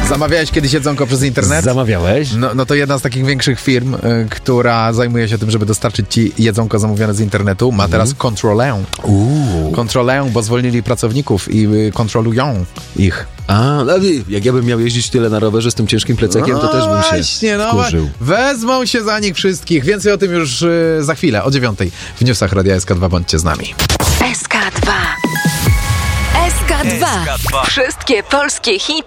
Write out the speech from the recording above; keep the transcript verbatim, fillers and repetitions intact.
Zamawiałeś kiedyś jedzonko przez internet? Zamawiałeś? No, no to jedna z takich większych firm, y, która zajmuje się tym, żeby dostarczyć ci jedzonko zamówione z internetu, ma teraz kontrolę. Uuu. Kontrolę, bo zwolnili pracowników i y, kontrolują ich. A, no, jak ja bym miał jeździć tyle na rowerze z tym ciężkim plecakiem, no to też bym się właśnie, no wkurzył. Wezmą się za nich wszystkich. Więcej o tym już y, za chwilę, o dziewiątej w newsach Radia S K dwa. Bądźcie z nami. S K dwa. S K dwa. Wszystkie polskie hity